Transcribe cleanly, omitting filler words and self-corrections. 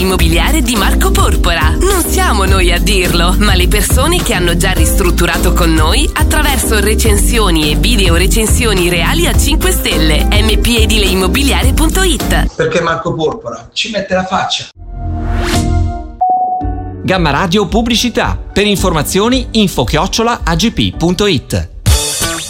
Immobiliare di Marco Porpora. Non siamo noi a dirlo, ma le persone che hanno già ristrutturato con noi attraverso recensioni e video recensioni reali a 5 stelle. mpedileimmobiliare.it. Perché Marco Porpora ci mette la faccia. Gamma Radio Pubblicità. Per informazioni info@agp.it.